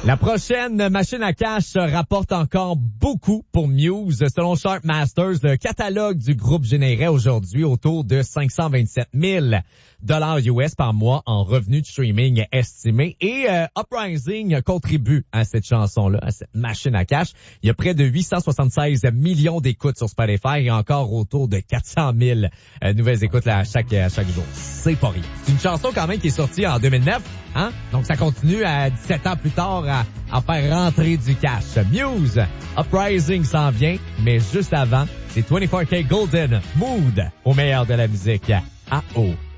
La prochaine machine à cash rapporte encore beaucoup pour Muse. Selon Chartmasters, le catalogue du groupe générait aujourd'hui autour de 527 000 $ US par mois en revenus de streaming estimés. Et Uprising contribue à cette chanson-là, à cette machine à cash. Il y a près de 876 millions d'écoutes sur Spotify et encore autour de 400 000 nouvelles écoutes là, à chaque jour. C'est pas rien. C'est une chanson quand même qui est sortie en 2009. Hein? Donc ça continue à 17 ans plus tard à faire rentrer du cash. Muse, Uprising s'en vient, mais juste avant, c'est 24K Golden, Mood, au meilleur de la musique. AO.